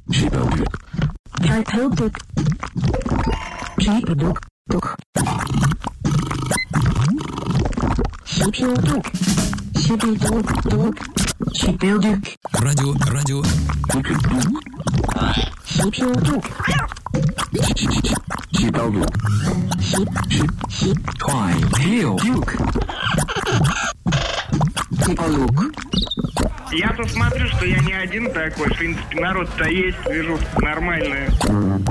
Шипелдук. Шипелдук. Шипелдук. Шипелдук. Шипелдук. Шипелдук. Радио. Шипелдук. Шипелдук. Твай. Дук. Шипелдук. Я-то смотрю, что я не один такой. В принципе, народ-то есть, движушка нормальная.